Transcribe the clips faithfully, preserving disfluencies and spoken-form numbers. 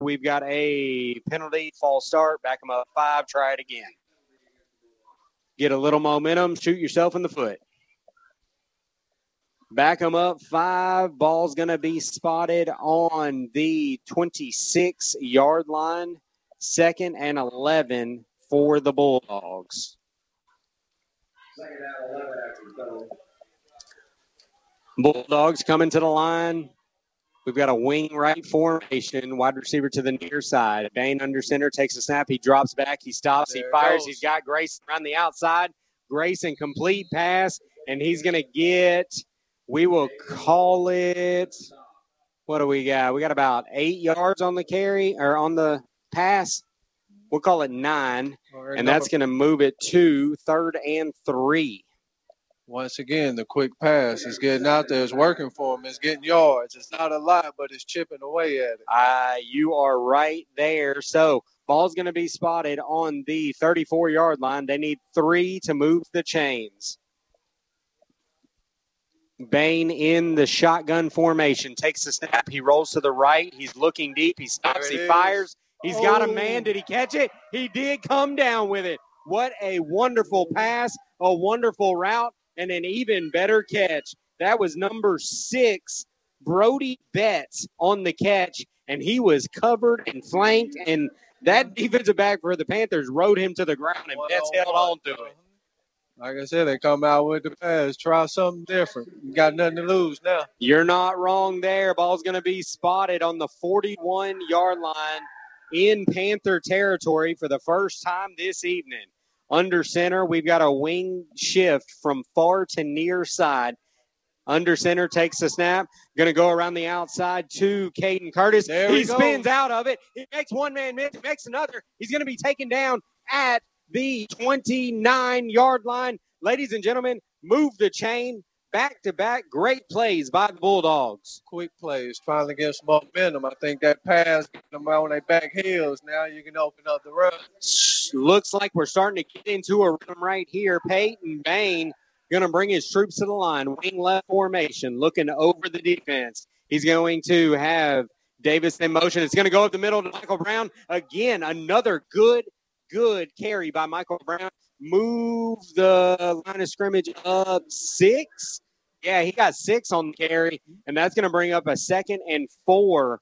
We've got a penalty, false start, back them up five, try it again. Get a little momentum, shoot yourself in the foot. Back them up five, ball's going to be spotted on the twenty-six-yard line, second and eleven for the Bulldogs. Bulldogs coming to the line. We've got a wing right formation, wide receiver to the near side. Bain under center, takes a snap. He drops back. He stops. There he fires. He's got Grayson around the outside. Grayson complete pass, and he's going to get, we will call it, what do we got? We got about eight yards on the carry, or on the pass. We'll call it nine, right, and that's going to move it to third and three. Once again, the quick pass is getting out there. It's working for him. It's getting yards. It's not a lot, but it's chipping away at it. Uh, you are right there. So ball's going to be spotted on the thirty-four-yard line. They need three to move the chains. Bain in the shotgun formation. Takes the snap. He rolls to the right. He's looking deep. He stops. He fires. He's oh. got a man. Did he catch it? He did come down with it. What a wonderful pass. A wonderful route. And an even better catch. That was number six, Brody Betts, on the catch, and he was covered and flanked, and that defensive back for the Panthers rode him to the ground, and Betts held on to it. Like I said, they come out with the pass. Try something different. You got nothing to lose now. You're not wrong there. Ball's going to be spotted on the forty-one-yard line in Panther territory for the first time this evening. Under center, we've got a wing shift from far to near side. Under center takes the snap. Going to go around the outside to Caden Curtis. There he he spins goes. out of it. He makes one man miss. He makes another. He's going to be taken down at the twenty-nine-yard line. Ladies and gentlemen, move the chain. Back-to-back great plays by the Bulldogs. Quick plays. Finally get some momentum. I think that pass, get them out on their back heels. Now you can open up the run. Looks like we're starting to get into a rhythm right here. Peyton Bain going to bring his troops to the line. Wing left formation, looking over the defense. He's going to have Davis in motion. It's going to go up the middle to Michael Brown. Again, another good, good carry by Michael Brown. Move the line of scrimmage up six. Yeah, he got six on the carry, and that's going to bring up a second and four.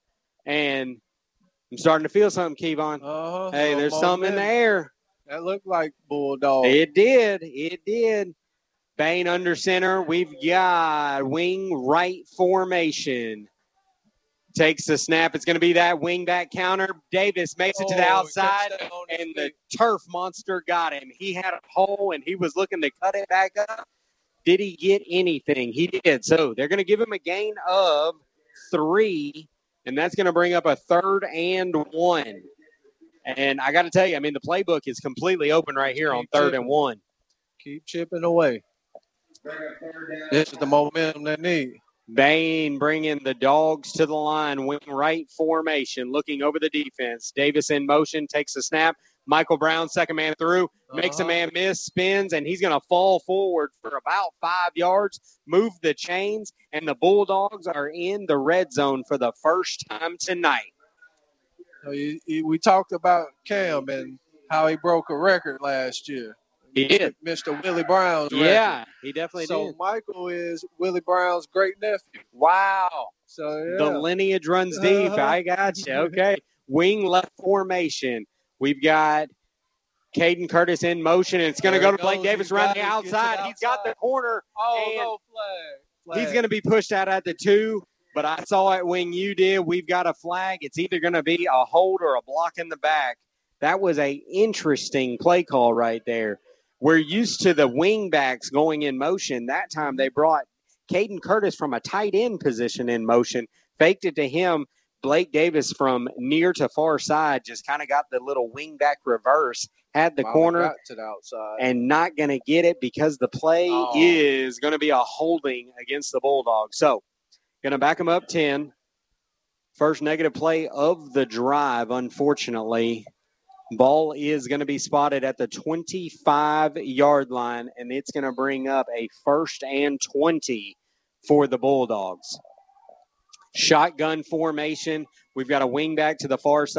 And I'm starting to feel something, Kevon. Uh-huh. Hey, there's oh, something in the air. That looked like Bulldog. It did. It did. Bain under center. We've got wing right formation. Takes the snap. It's going to be that wing back counter. Davis makes it to the Oh, outside, on and the turf monster got him. He had a hole, and he was looking to cut it back up. Did he get anything? He did. So they're going to give him a gain of three, and that's going to bring up a third and one. And I got to tell you, I mean, the playbook is completely open right here on third and one. Keep chipping away. This is the momentum they need. Bain bringing the Dogs to the line, wing right formation, looking over the defense. Davis in motion, takes a snap. Michael Brown, second man through, uh-huh. makes a man miss, spins, and he's going to fall forward for about five yards, move the chains, and the Bulldogs are in the red zone for the first time tonight. So you, you, we talked about Cam and how he broke a record last year. He did. Mister Willie Brown's record. Yeah, he definitely so did. So Michael is Willie Brown's great nephew. Wow. So yeah. The lineage runs deep. Uh-huh. I got you. Okay. Wing left formation. We've got Caden Curtis in motion, and it's going to go to Blake Davis around the outside. He's got the corner. Oh, and no flag. flag. He's going to be pushed out at the two, but I saw it when you did. We've got a flag. It's either going to be a hold or a block in the back. That was a interesting play call right there. We're used to the wing backs going in motion. That time they brought Caden Curtis from a tight end position in motion, faked it to him. Blake Davis from near to far side just kind of got the little wing back reverse, had the Finally corner got to the outside. And not going to get it because the play oh. is going to be a holding against the Bulldogs. So going to back them up ten. First negative play of the drive, unfortunately. Ball is going to be spotted at the twenty-five-yard line, and it's going to bring up a first and twenty for the Bulldogs. Shotgun formation. We've got a wing back to the far side.